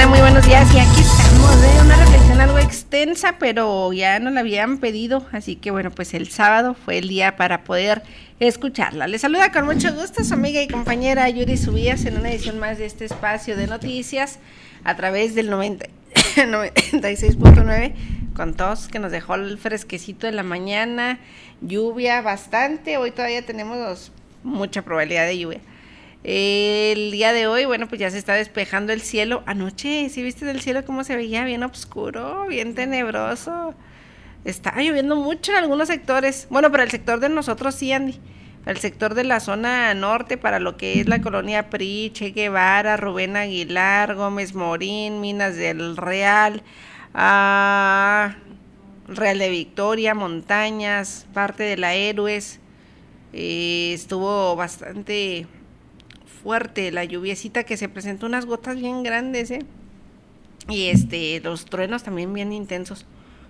Muy buenos días y aquí estamos, una reflexión algo extensa, pero ya nos la habían pedido, así que bueno, pues el sábado fue el día para poder escucharla. Les saluda con mucho gusto su amiga y compañera Yuri Subías en una edición más de este espacio de noticias a través del 96.9 con todos, que nos dejó el fresquecito de la mañana, lluvia bastante, hoy todavía tenemos mucha probabilidad de lluvia. El día de hoy, bueno, pues ya se está despejando el cielo. Anoche, ¿sí viste el cielo cómo se veía? Bien oscuro, bien tenebroso. Está lloviendo mucho en algunos sectores. Bueno, para el sector de nosotros sí, Andy. Para el sector de la zona norte, para lo que es la colonia PRI, Che Guevara, Rubén Aguilar, Gómez Morín, Minas del Real, Real de Victoria, Montañas, parte de la Héroes. Estuvo bastante fuerte la lluviecita, que se presentó unas gotas bien grandes, y los truenos también bien intensos.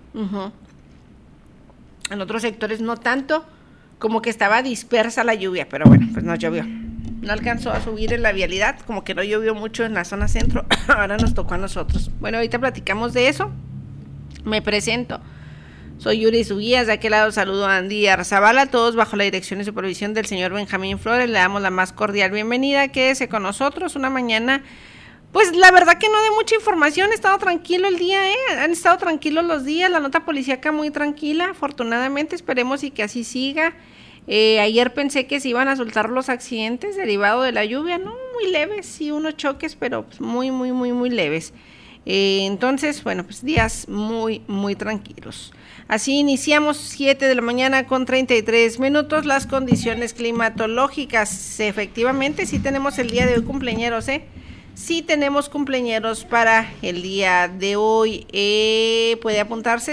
En otros sectores no tanto, como que estaba dispersa la lluvia, pero bueno, pues no llovió, no alcanzó a subir en la vialidad, como que no llovió mucho en la zona centro. Ahora nos tocó a nosotros. Bueno, ahorita platicamos de eso. Me presento. Soy Yuri Subías, de aquel lado saludo a Andy Arzabala, todos bajo la dirección y supervisión del señor Benjamín Flores. Le damos la más cordial bienvenida, quédese con nosotros una mañana, pues la verdad que no de mucha información, ha estado tranquilo el día, han estado tranquilos los días, la nota policíaca muy tranquila, afortunadamente, esperemos y que así siga. Ayer pensé que se iban a soltar los accidentes derivados de la lluvia, no muy leves, sí unos choques, pero pues muy leves. Entonces, bueno, pues días muy tranquilos. Así iniciamos 7 de la mañana con 33 minutos, las condiciones climatológicas. Efectivamente, sí tenemos el día de hoy cumpleañeros, sí tenemos cumpleañeros para el día de hoy. Puede apuntarse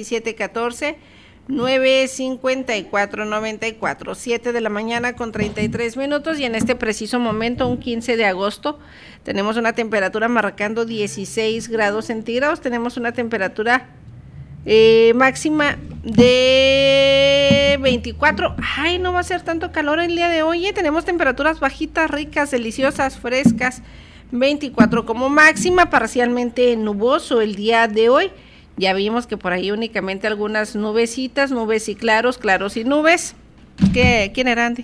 627-14-954-94, 7 de la mañana con 33 minutos, y en este preciso momento, un 15 de agosto, tenemos una temperatura marcando 16 grados centígrados, tenemos una temperatura máxima de 24. Ay, no va a ser tanto calor el día de hoy, tenemos temperaturas bajitas, ricas, deliciosas, frescas, 24 como máxima, parcialmente nuboso el día de hoy. Ya vimos que por ahí únicamente algunas nubecitas, nubes y claros y nubes. ¿Quién era, Andy?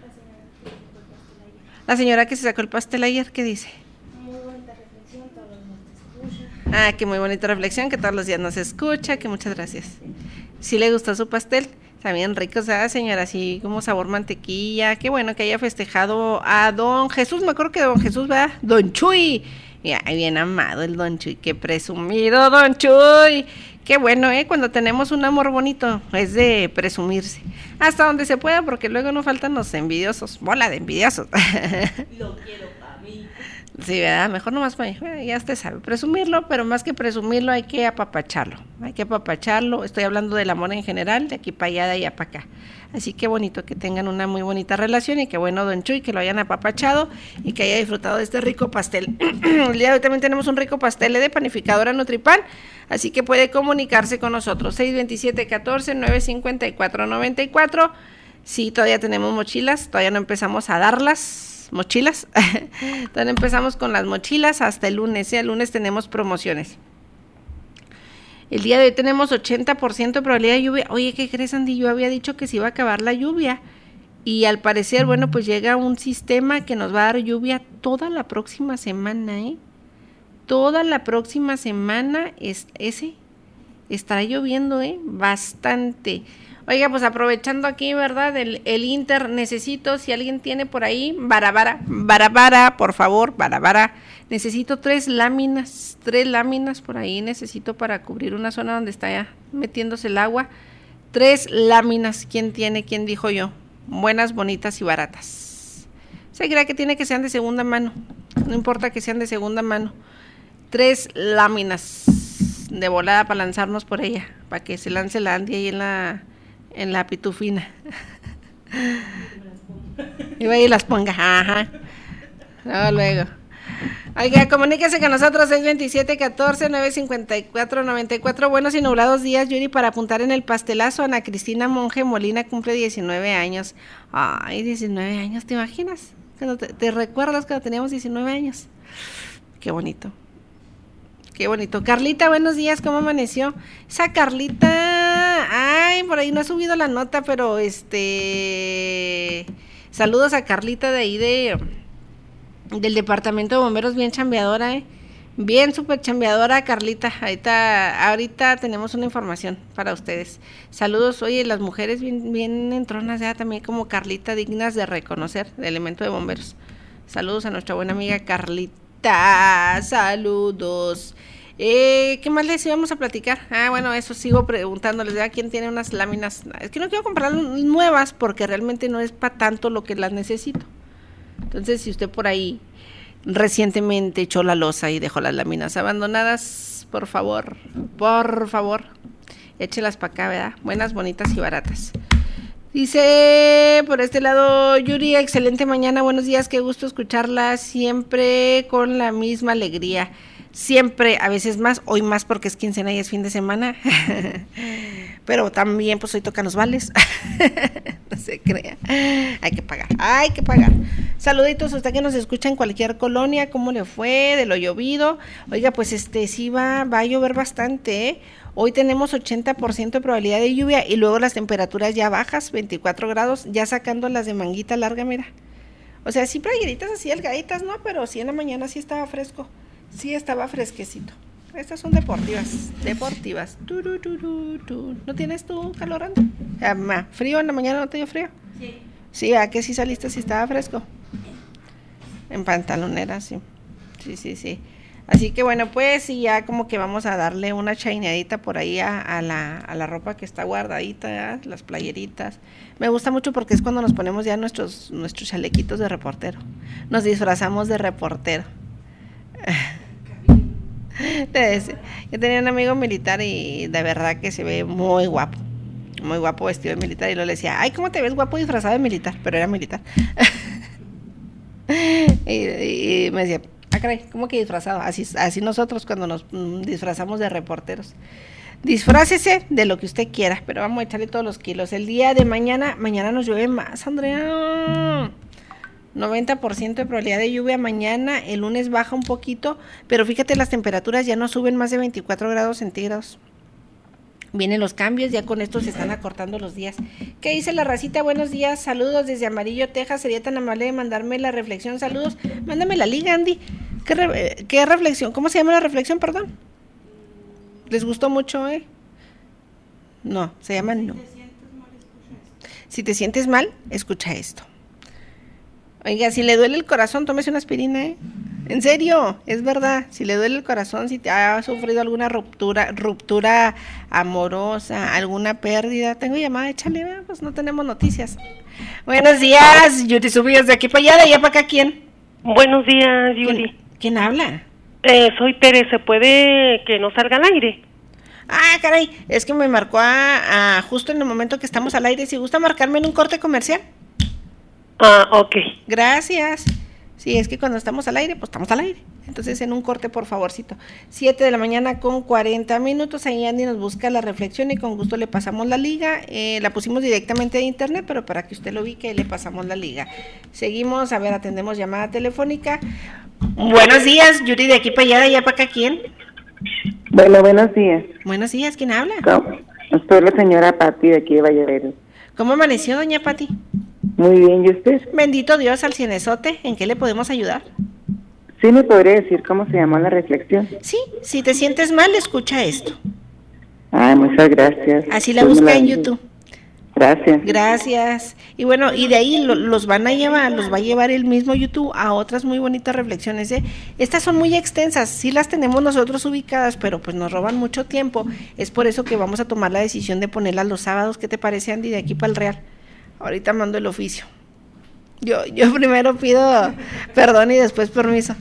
La señora que se sacó el pastel ayer, ¿qué dice? Muy bonita reflexión, todos los días te escucha. Que muy bonita reflexión, que todos los días nos escucha, que muchas gracias. ¿Sí le gustó su pastel? Está bien rico, ¿sabes, señora? Así como sabor mantequilla. Qué bueno que haya festejado a don Jesús. Me acuerdo que don Jesús, ¿verdad? Don Chuy. Ay, bien amado el don Chuy, qué presumido don Chuy. Qué bueno, cuando tenemos un amor bonito es de presumirse, hasta donde se pueda, porque luego no faltan los envidiosos, bola de envidiosos. Lo quiero para mí. Sí, ¿verdad? Mejor nomás para mí, ya usted sabe, presumirlo, pero más que presumirlo hay que apapacharlo, estoy hablando del amor en general, de aquí para allá, de allá para acá. Así que bonito que tengan una muy bonita relación, y que bueno, don Chuy, que lo hayan apapachado y que haya disfrutado de este rico pastel. El día de hoy también tenemos un rico pastel de panificadora Nutripan, así que puede comunicarse con nosotros, 627-14-954-94. Sí, todavía tenemos mochilas, todavía no empezamos a darlas. Mochilas, todavía empezamos con las mochilas hasta el lunes, el lunes tenemos promociones. El día de hoy tenemos 80% de probabilidad de lluvia. Oye, ¿qué crees, Andy? Yo había dicho que se iba a acabar la lluvia, y al parecer, bueno, pues llega un sistema que nos va a dar lluvia toda la próxima semana, toda la próxima semana estará lloviendo, bastante. Oiga, pues aprovechando aquí, ¿verdad? El Inter, necesito, si alguien tiene por ahí, barabara, por favor, barabara. Necesito 3 láminas por ahí, necesito para cubrir una zona donde está ya metiéndose el agua. 3 láminas, ¿quién tiene? ¿Quién dijo yo? Buenas, bonitas y baratas. Se cree que tiene que sean de segunda mano, no importa que sean de segunda mano. 3 láminas de volada para lanzarnos por ella, para que se lance la Andy ahí en la pitufina. Y vaya y las ponga, ajá. Luego. Oiga, comuníquese con nosotros, 627-14-954-94. Buenos y nublados días, Yuri, para apuntar en el pastelazo. Ana Cristina Monje Molina cumple 19 años. Ay, 19 años, ¿te imaginas? Cuando te recuerdas cuando teníamos 19 años. Qué bonito. Qué bonito. Carlita, buenos días, ¿cómo amaneció? Esa Carlita, ay, por ahí no ha subido la nota, pero saludos a Carlita de ahí del departamento de bomberos, bien chambeadora, bien súper chambeadora, Carlita. Ahorita tenemos una información para ustedes. Saludos, oye, las mujeres bien entronas ya también como Carlita, dignas de reconocer, de elemento de bomberos. Saludos a nuestra buena amiga Carlita, saludos. ¿Qué más les íbamos a platicar? Bueno, eso sigo preguntándoles, ¿a quién tiene unas láminas? Es que no quiero comprar nuevas porque realmente no es para tanto lo que las necesito. Entonces, si usted por ahí recientemente echó la loza y dejó las láminas abandonadas, por favor, échelas para acá, ¿verdad? Buenas, bonitas y baratas. Dice por este lado Yuri, excelente mañana, buenos días, qué gusto escucharla, siempre con la misma alegría, siempre, a veces más, hoy más porque es quincena y es fin de semana, pero también pues hoy tocan los vales, no se crea, hay que pagar. Saluditos a usted que nos escucha en cualquier colonia, ¿cómo le fue de lo llovido? Oiga, pues sí va a llover bastante, ¿eh? Hoy tenemos 80% de probabilidad de lluvia y luego las temperaturas ya bajas, 24 grados, ya sacando las de manguita larga, mira. O sea, sí playeritas así delgaditas, ¿no? Pero sí en la mañana sí estaba fresco, sí estaba fresquecito. Estas son deportivas. ¿No tienes tú calorando? ¿Frío en la mañana? ¿No te dio frío? Sí. Sí, ¿a qué sí saliste si estaba fresco? En pantalonera, sí. Sí. Así que bueno, pues sí, ya como que vamos a darle una chaineadita por ahí a la ropa que está guardadita, ¿ya? Las playeritas. Me gusta mucho porque es cuando nos ponemos ya nuestros chalequitos de reportero. Nos disfrazamos de reportero. Yo tenía un amigo militar y de verdad que se ve muy guapo vestido de militar, y luego le decía, ay, ¿cómo te ves guapo disfrazado de militar? Pero era militar. y me decía, caray, ¿cómo que disfrazado? Así nosotros cuando nos disfrazamos de reporteros. Disfrácese de lo que usted quiera, pero vamos a echarle todos los kilos. El día de mañana nos llueve más, Andrea. 90% de probabilidad de lluvia mañana, el lunes baja un poquito, pero fíjate, las temperaturas ya no suben más de 24 grados centígrados. Vienen los cambios, ya con esto se están acortando los días. ¿Qué dice la racita? Buenos días, saludos desde Amarillo, Texas. Sería tan amable de mandarme la reflexión, saludos. Mándame la liga, Andy. ¿Qué reflexión? ¿Cómo se llama la reflexión, perdón? ¿Les gustó mucho, No, se llama no. Si te sientes mal, escucha esto. Oiga, si le duele el corazón, tómese una aspirina, En serio, es verdad. Si le duele el corazón, si te ha sufrido alguna ruptura amorosa, alguna pérdida, tengo llamada, échale, pues no tenemos noticias. Buenos días, Yuri Subidos, de aquí para allá, de allá para acá, ¿quién? Buenos días, Yuri. ¿Quién habla? Soy Tere, ¿se puede que no salga al aire? Caray, es que me marcó justo en el momento que estamos al aire. Si gusta marcarme en un corte comercial. Ok. Gracias. Sí, es que cuando estamos al aire, pues estamos al aire. Entonces, en un corte, por favorcito. 7 de la mañana con 40 minutos. Ahí Andy nos busca la reflexión y con gusto le pasamos la liga. La pusimos directamente de internet, pero para que usted lo ubique, le pasamos la liga. Seguimos, atendemos llamada telefónica. Buenos días, Yuri, de aquí para allá, de allá para acá, ¿quién? Bueno, buenos días. Buenos días, ¿quién habla? Soy la señora Pati de aquí de Valladolid. ¿Cómo amaneció, doña Pati? Muy bien, ¿y usted? Bendito Dios, al cienesote, ¿en qué le podemos ayudar? ¿Sí me podría decir cómo se llamó la reflexión? Sí, si te sientes mal, escucha esto. Muchas gracias. Así la busca en YouTube. Gracias. Y bueno, y de ahí los va a llevar el mismo YouTube a otras muy bonitas reflexiones, Estas son muy extensas, sí las tenemos nosotros ubicadas, pero pues nos roban mucho tiempo. Es por eso que vamos a tomar la decisión de ponerlas los sábados. ¿Qué te parece, Andy, de aquí para el Real? Ahorita mando el oficio. Yo primero pido perdón y después permiso.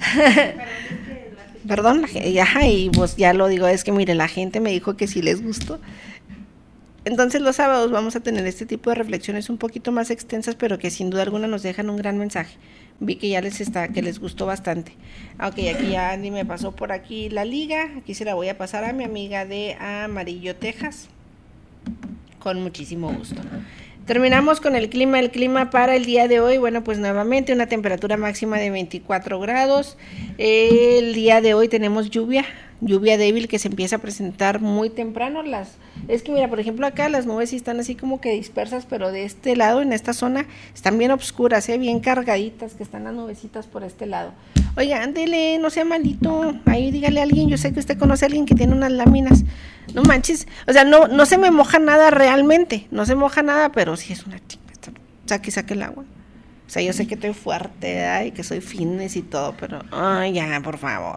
Perdón, y pues ya lo digo, es que mire, la gente me dijo que sí les gustó. Entonces los sábados vamos a tener este tipo de reflexiones un poquito más extensas, pero que sin duda alguna nos dejan un gran mensaje. Vi que ya que les gustó bastante. Ok, aquí ya Andy me pasó por aquí la liga. Aquí se la voy a pasar a mi amiga de Amarillo, Texas. Con muchísimo gusto. Terminamos con el clima para el día de hoy. Bueno, pues nuevamente una temperatura máxima de 24 grados. El día de hoy tenemos lluvia lluvia débil que se empieza a presentar muy temprano. Es que mira, por ejemplo, acá las nubes sí están así como que dispersas, pero de este lado, en esta zona, están bien obscuras, bien cargaditas, que están las nubecitas por este lado. Oiga, ándele, no sea malito, ahí dígale a alguien, yo sé que usted conoce a alguien que tiene unas láminas. No manches, o sea, no se me moja nada realmente, no se moja nada, pero sí es una chinga. Saque el agua. O sea, yo sé que estoy fuerte, ¿verdad? Y que soy fitness y todo, pero, ay, ya, por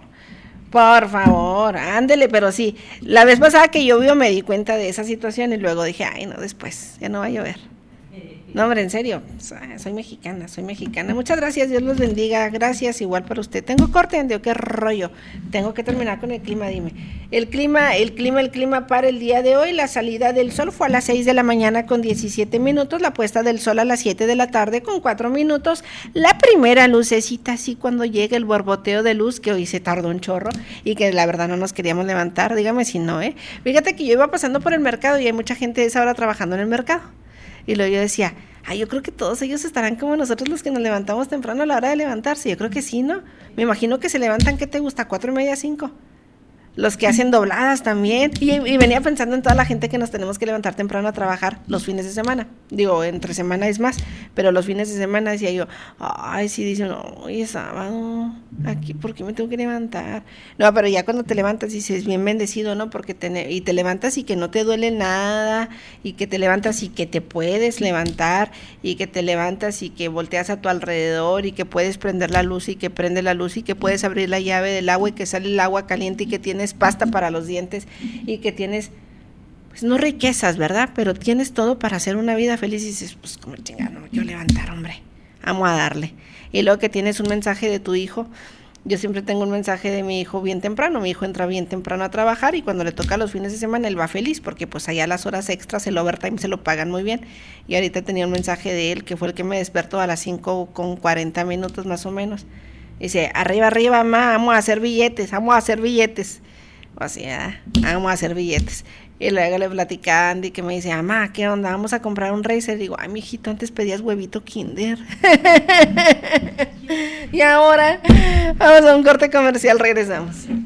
favor, ándele, pero sí. La vez pasada que llovió me di cuenta de esa situación y luego dije, ay, no, después, ya no va a llover. No, hombre, en serio, soy mexicana. Muchas gracias, Dios los bendiga. Gracias, igual para usted. Tengo corte, Andeo, qué rollo. Tengo que terminar con el clima, dime. El clima para el día de hoy. La salida del sol fue a las 6 de la mañana con 17 minutos. La puesta del sol a las 7 de la tarde con 4 minutos. La primera lucecita, así cuando llega el borboteo de luz, que hoy se tardó un chorro y que la verdad no nos queríamos levantar. Dígame si no, Fíjate que yo iba pasando por el mercado y hay mucha gente de esa hora trabajando en el mercado. Y luego yo decía, yo creo que todos ellos estarán como nosotros los que nos levantamos temprano a la hora de levantarse. Yo creo que sí, ¿no? Me imagino que se levantan, ¿qué te gusta? 4:30, 5. Los que hacen dobladas también. Y venía pensando en toda la gente que nos tenemos que levantar temprano a trabajar los fines de semana. Digo, entre semana es más, pero los fines de semana decía yo, ay, sí, dicen, hoy es sábado, aquí, ¿por qué me tengo que levantar? No, pero ya cuando te levantas dices, bien bendecido, ¿no? Porque te levantas y que no te duele nada, y que te levantas y que te puedes levantar, y que te levantas y que volteas a tu alrededor, y que puedes prender la luz, y que prende la luz, y que puedes abrir la llave del agua, y que sale el agua caliente, y que tienes pasta para los dientes, y que tienes, pues no riquezas, ¿verdad? Pero tienes todo para hacer una vida feliz, y dices, pues como chingada, no me quiero levantar, hombre, vamos a darle. Y luego que tienes un mensaje de tu hijo. Yo siempre tengo un mensaje de mi hijo bien temprano. Mi hijo entra bien temprano a trabajar y cuando le toca los fines de semana él va feliz porque pues allá las horas extras, el overtime se lo pagan muy bien. Y ahorita tenía un mensaje de él que fue el que me despertó a las 5:40 más o menos. Dice, arriba, mamá, vamos a hacer billetes. O sea, vamos a hacer billetes. Y luego le platica a Andy que me dice, mamá, ¿qué onda? Vamos a comprar un Razer. Digo, ay, mijito, antes pedías huevito Kinder. Y ahora, vamos a un corte comercial, regresamos.